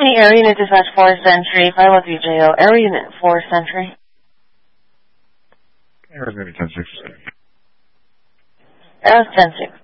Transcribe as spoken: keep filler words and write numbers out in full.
Hey, Area Unit Dispatch four Century, five one three J O, Area Unit four Century. Arizona ten six. Arizona ten six.